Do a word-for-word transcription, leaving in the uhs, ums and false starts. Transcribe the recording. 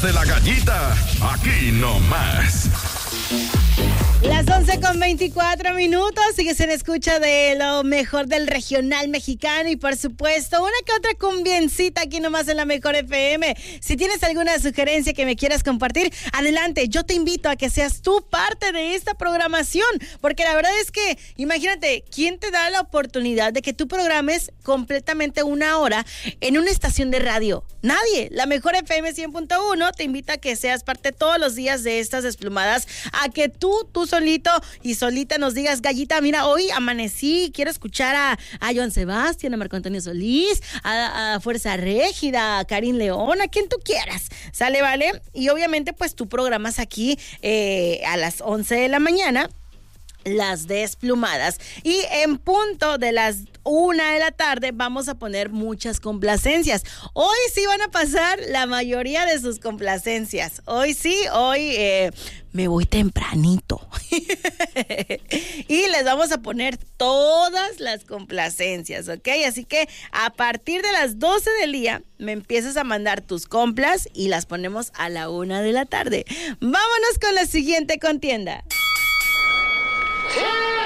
De la gallita, aquí nomás. Las once con veinticuatro minutos, sigues en escucha de lo mejor del regional mexicano y por supuesto una que otra cumbiencita aquí nomás en la Mejor F M. Si tienes alguna sugerencia que me quieras compartir, adelante, yo te invito a que seas tú parte de esta programación, porque la verdad es que, imagínate, ¿quién te da la oportunidad de que tú programes completamente una hora en una estación de radio? Nadie. La Mejor F M cien punto uno te invita a que seas parte todos los días de estas desplumadas, a que tú, tú solito y solita nos digas, gallita, mira, hoy amanecí, quiero escuchar a, a Joan Sebastián, a Marco Antonio Solís, a, a Fuerza Régida, a Karin León, a quien tú quieras, ¿sale, vale? Y obviamente pues tú programas aquí eh, a las once de la mañana las desplumadas y en punto de las una de la tarde vamos a poner muchas complacencias. Hoy sí van a pasar la mayoría de sus complacencias. Hoy sí, hoy eh, me voy tempranito y les vamos a poner todas las complacencias, ¿ok? Así que a partir de las doce del día me empiezas a mandar tus complas y las ponemos a la una de la tarde. Vámonos con la siguiente contienda. Yeah!